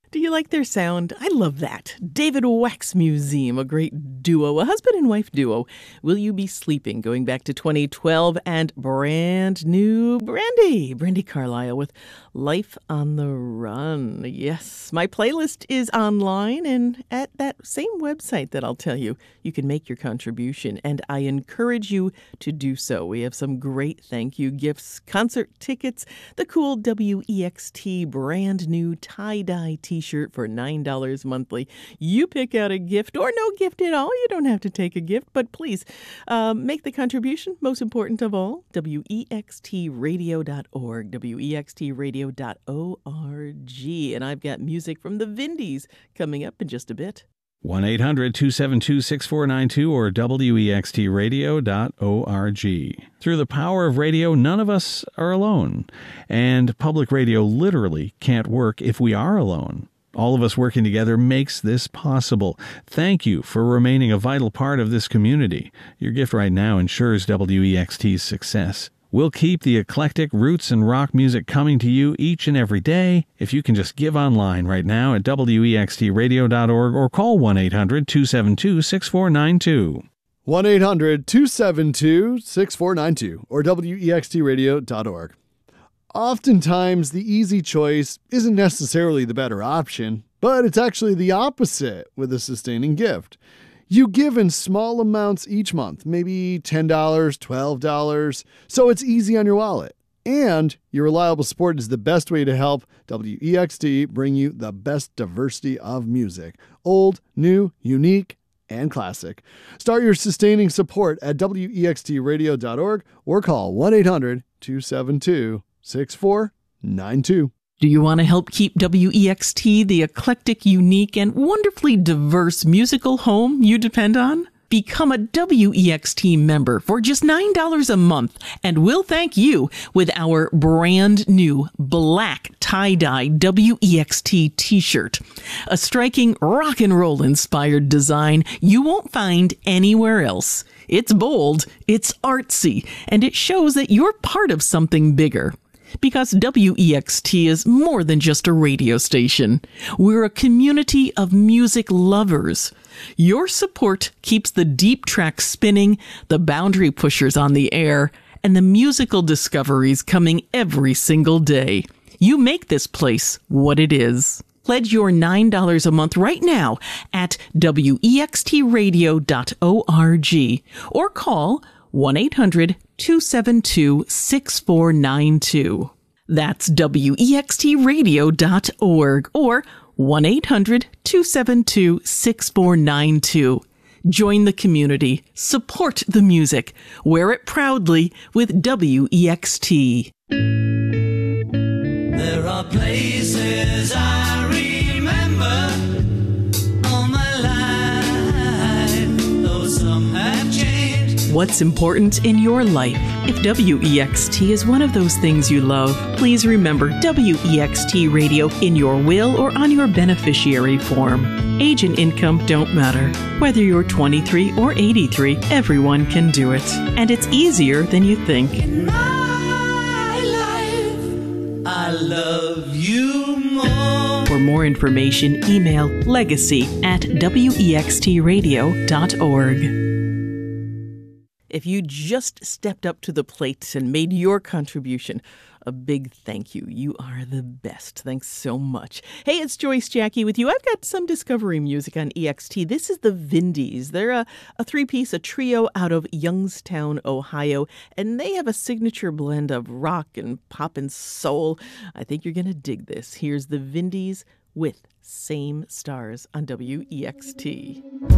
Do you like their sound? I love that. David Wax Museum, a great duo, a husband and wife duo. Will You Be Sleeping, going back to 2012, and brand new Brandy Carlisle with Life on the Run. Yes, my playlist is online and at that same website that I'll tell you, you can make your contribution, and I encourage you to do so. We have some great thank you gifts, concert tickets, the cool WEXT brand new tie-dye t-shirt for $9 monthly. You pick out a gift or no gift at all. You don't have to take a gift, but please make the contribution. Most important of all, WEXTradio.org, WEXTradio.org. And I've got music from the Vindies coming up in just a bit. 1-800-272-6492 or WEXTradio.org. Through the power of radio, none of us are alone. And public radio literally can't work if we are alone. All of us working together makes this possible. Thank you for remaining a vital part of this community. Your gift right now ensures WEXT's success. We'll keep the eclectic roots and rock music coming to you each and every day if you can just give online right now at WEXTradio.org or call 1-800-272-6492. 1-800-272-6492 or WEXTradio.org. Oftentimes, the easy choice isn't necessarily the better option, but it's actually the opposite with a sustaining gift. You give in small amounts each month, maybe $10, $12, so it's easy on your wallet. And your reliable support is the best way to help WEXT bring you the best diversity of music. Old, new, unique, and classic. Start your sustaining support at WEXTradio.org or call 1-800-272-6492. Do you want to help keep WEXT the eclectic, unique, and wonderfully diverse musical home you depend on? Become a WEXT member for just $9 a month, and we'll thank you with our brand new black tie-dye WEXT t-shirt. A striking rock and roll inspired design you won't find anywhere else. It's bold, it's artsy, and it shows that you're part of something bigger. Because WEXT is more than just a radio station. We're a community of music lovers. Your support keeps the deep tracks spinning, the boundary pushers on the air, and the musical discoveries coming every single day. You make this place what it is. Pledge your $9 a month right now at WEXTradio.org or call 1-800-272-6492. That's WEXTradio.org or 1-800-272-6492. Join the community, support the music, wear it proudly with WEXT. There are places I remember all my life, though some have changed. What's important in your life? If WEXT is one of those things you love, please remember WEXT Radio in your will or on your beneficiary form. Age and income don't matter. Whether you're 23 or 83, everyone can do it. And it's easier than you think. In my life, I love you more. For more information, email legacy@wextradio.org. If you just stepped up to the plate and made your contribution, a big thank you. You are the best. Thanks so much. Hey, it's Joyce Jackie with you. I've got some discovery music on EXT. This is the Vindies. They're a three-piece, a trio out of Youngstown, Ohio, and they have a signature blend of rock and pop and soul. I think you're going to dig this. Here's the Vindies with Same Stars on WEXT.